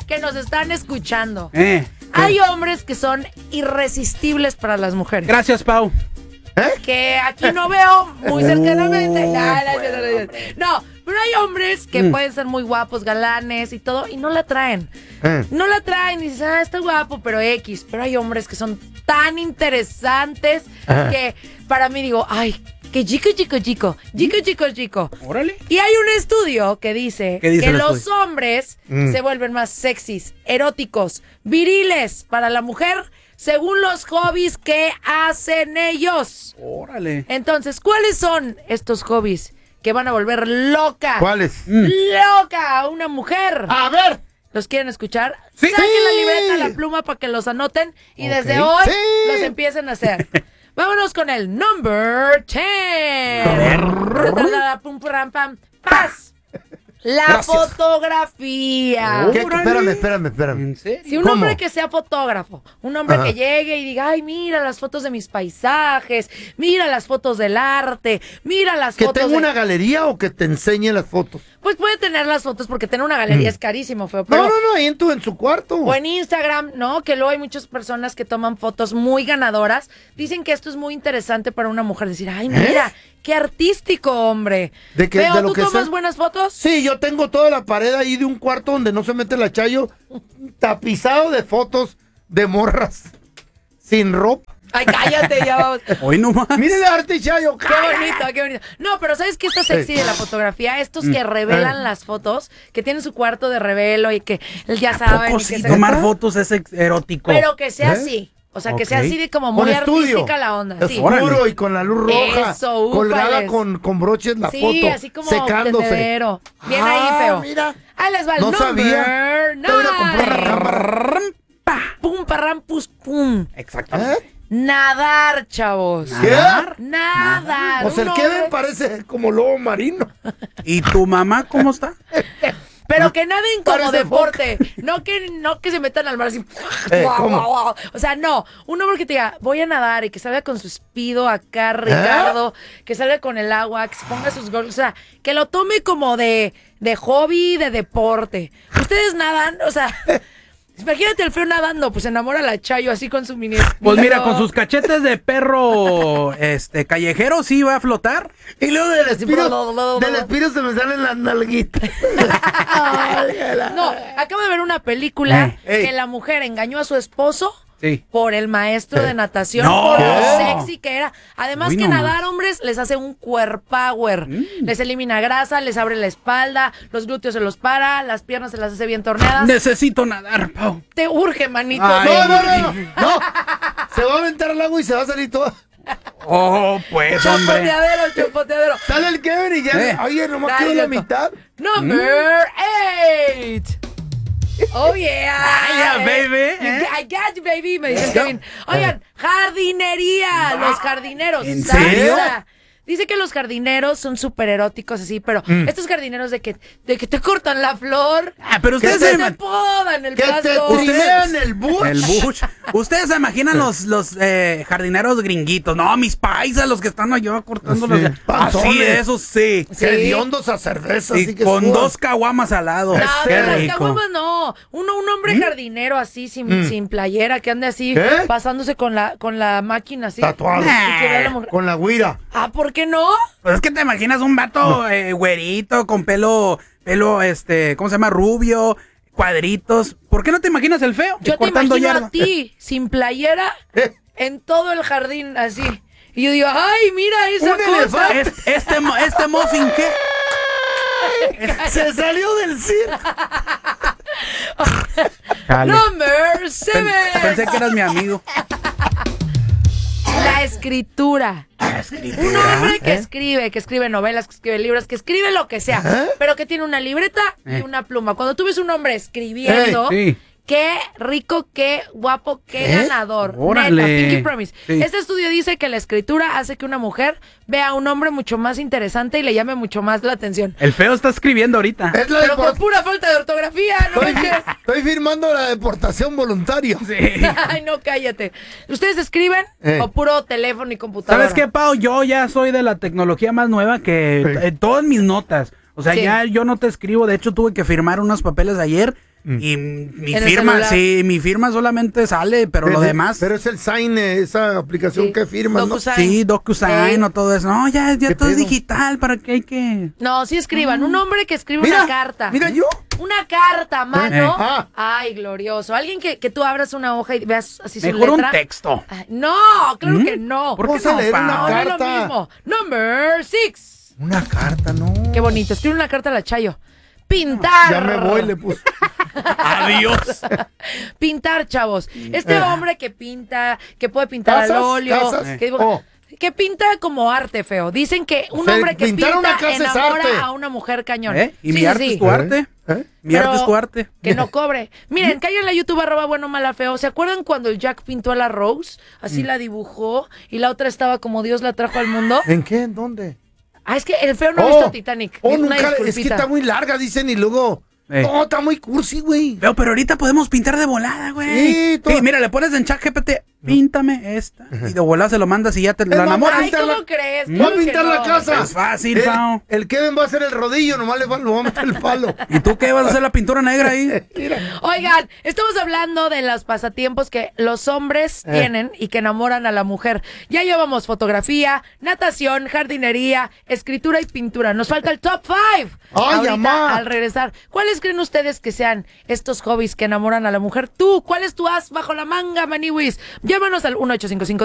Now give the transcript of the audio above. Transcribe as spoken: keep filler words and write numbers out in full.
que nos están escuchando. Eh, Hay hombres que son irresistibles para las mujeres. Gracias, Pau. ¿Eh? Que aquí no veo muy cercanamente. Uh, no, no, no, pero hay hombres que mm. pueden ser muy guapos, galanes y todo, y no la traen. Eh. No la traen y dicen, ah, está guapo, pero X. Pero hay hombres que son tan interesantes Ajá. que para mí digo, ay, que chico, chico, chico, chico, chico, chico. Órale. Y hay un estudio que dice, dice que los estudio? hombres mm. se vuelven más sexys, eróticos, viriles para la mujer según los hobbies que hacen ellos. Órale. Entonces, ¿cuáles son estos hobbies que van a volver loca? ¿Cuáles? Loca a una mujer. A ver. ¿Los quieren escuchar? Sí. Saquen la libreta, la pluma para que los anoten y okay. desde hoy sí. los empiecen a hacer. Vámonos con el number ten. A ver. Paz. La Gracias. fotografía. ¿Qué? Espérame, espérame, espérame. ¿En serio? Si un ¿Cómo? hombre que sea fotógrafo, un hombre Ajá. que llegue y diga, ay, mira las fotos de mis paisajes, mira las fotos del arte, mira las ¿Que fotos tenga de... una galería o que te enseñe las fotos? Pues puede tener las fotos porque tener una galería mm. es carísimo, feo. Pero... No, no, no, ahí en, tu, en su cuarto. O en Instagram, ¿no? Que luego hay muchas personas que toman fotos muy ganadoras. Dicen que esto es muy interesante para una mujer. Decir, ay, mira, ¿Eh? qué artístico, hombre. ¿De que, Feo, de lo ¿tú que tomas sea? buenas fotos? Sí, yo tengo toda la pared ahí de un cuarto donde no se mete la Chayo, tapizado de fotos de morras sin ropa. Ay, cállate, ya vamos. Hoy no más. Mire el arte, Chayo. Qué bonito, qué bonito. No, pero ¿sabes qué está sexy de la fotografía? Estos que revelan las fotos, que tienen su cuarto de revelo y que ya saben. Y que sí, se tomar ¿Eh? fotos es erótico. Pero que sea ¿Eh? así. O sea, okay. que sea así de como muy artística la onda. Sí. Oscuro y con la luz roja. Eso, colgada con, con broches la sí, foto. Sí, así como secándose. Tendedero. Bien ah, ahí, feo. Mira. Ahí les va el no number sabía. nine. Pum, parram, pus, pum. Exactamente. ¿Eh? Nadar, chavos. ¿Qué? Nadar. O sea, el Kevin parece como lobo marino. ¿Y tu mamá cómo está? Pero que naden como deporte, no que no que se metan al mar así. Eh, o sea, no, un hombre que te diga, voy a nadar y que salga con su espido acá, Ricardo, ¿Eh? que salga con el agua, que se ponga sus goggles, o sea, que lo tome como de, de hobby, de deporte. Ustedes nadan, o sea... Imagínate el feo nadando, pues enamora a la Chayo así con su mini espido. Pues mira, con sus cachetes de perro este callejero sí va a flotar. Y luego del espiro, del espiro se me salen las nalguitas. No, acabo de ver una película eh, que la mujer engañó a su esposo. Sí. Por el maestro ¿Eh? de natación, no. por lo sexy que era. Además Uy, que no. nadar, hombres, les hace un core power. Mm. Les elimina grasa, les abre la espalda, los glúteos se los para, las piernas se las hace bien torneadas. Necesito nadar, Pau. Te urge, manito. Ay, no, no, no, no, no. Se va a aventar al agua y se va a salir todo. Oh, pues, hombre. Chapoteadero, chapoteadero. Sale el Kevin y ya. Eh. Oye, nomás quedó la mitad. Number mm. eight. Oh, yeah. Ah, yeah, baby. ¿Eh? I got you, baby. Me dice Kevin. Oigan, jardinería. Los jardineros. ¿En serio? Salsa. Dice que los jardineros son súper eróticos así, pero mm. estos jardineros de que, de que te cortan la flor. Ah, pero ustedes se se te podan el que pasto. te trimean el bush. El bush. Ustedes se imaginan los, los eh, jardineros gringuitos. No, mis paisas, los que están allá cortando sí. los... Así de esos, sí. sí. Hediondos a cerveza. Y así que con suban. dos caguamas al lado. No, Qué no, rico. caguamas no. Uno, un hombre ¿Mm? jardinero así, sin, ¿Mm? sin playera, que ande así, ¿Qué? pasándose con la, con la máquina así. Tatuado. La con la güira. Ah, ¿por qué no? Pues es que te imaginas un vato no. eh, güerito, con pelo, pelo, este, ¿cómo se llama? Rubio, cuadritos. ¿Por qué no te imaginas el feo? Yo cortando te imagino yarda? a ti, sin playera, en todo el jardín, así. Y yo digo, ay, mira esa cosa. Este, este, este muffin, ¿qué? Se salió del circo. Number seven. Pensé que eras mi amigo. La escritura. La escritura. Un hombre que ¿Eh? escribe, que escribe novelas, que escribe libros, que escribe lo que sea, ¿Eh? pero que tiene una libreta ¿Eh? y una pluma. Cuando tú ves un hombre escribiendo, sí. qué rico, qué guapo, qué ¿Eh? ganador. Órale. Neta, Pinky Promise. Sí. Este estudio dice que la escritura hace que una mujer vea a un hombre mucho más interesante y le llame mucho más la atención. El feo está escribiendo ahorita. Es la Pero deport... con pura falta de ortografía, ¿no? Estoy, estoy firmando la deportación voluntaria. Sí. Ay, no, cállate. ¿Ustedes escriben eh. o puro teléfono y computadora? ¿Sabes qué, Pau? Yo ya soy de la tecnología más nueva que sí. eh, todas mis notas. O sea, sí. ya yo no te escribo. De hecho, tuve que firmar unos papeles ayer y mi En el firma, celular. sí, mi firma solamente sale, pero lo demás. Pero es el Sign, esa aplicación Sí. que firmas, ¿no? DocuSign. Sí, DocuSign Sí. o todo eso. No, ya, ya ¿Qué todo es pedo? digital, ¿para qué hay que...? No, sí escriban. Un hombre que escribe Mira, una carta. mira yo. Una carta, mano. Eh. Ah. Ay, glorioso. Alguien que, que tú abras una hoja y veas así su Mejor un letra. texto. Ay, no, claro ¿Mm? que no. ¿Por qué Vamos a no, leer pa? una No, no es lo carta. mismo. Number six. Una carta, no. Qué bonito. Escribe una carta a la Chayo. Pintar. Ya me voy, le puse. Adiós. Pintar, chavos. Este Eh. hombre que pinta, que puede pintar ¿Casas? al óleo, ¿Casas? que, dibuja- Oh. que pinta como arte feo. Dicen que un O sea, hombre que pintar pinta una casa es enamora arte. a una mujer cañón. ¿Eh? ¿Y Sí, mi sí, arte sí. es tu arte? ¿Eh? Mi arte Pero es tu arte. Que no cobre. Miren, caigan en la YouTube arroba bueno mala feo. ¿Se acuerdan cuando el Jack pintó a la Rose? Así la dibujó y la otra estaba como Dios la trajo al mundo. ¿En qué? ¿En dónde? Ah, es que el feo no ha visto Titanic. Oh, Una nunca, es que disculpita. está muy larga, dicen, y luego... Eh. No, está muy cursi, güey. Veo, pero ahorita podemos pintar de volada, güey. Sí, todo- Sí, mira, le pones en chat G P T, píntame esta. Y de volada se lo mandas y ya te la más, enamoras. Ay, pintar ¿cómo la- crees? Va a Claro que pintar la no. casa. Es fácil, el, Fao. el Kevin va a hacer el rodillo, nomás le va, lo va a meter el palo. ¿Y tú qué vas a hacer la pintura negra ahí? Oigan, estamos hablando de los pasatiempos que los hombres Eh. tienen y que enamoran a la mujer. Ya llevamos fotografía, natación, jardinería, escritura y pintura. Nos falta el top five. ¡Ay, Ahorita, amá! al regresar, ¿cuáles creen ustedes que sean estos hobbies que enamoran a la mujer? Tú, ¿cuál es tu as bajo la manga, Maniwis? Llámanos al uno ocho cinco cinco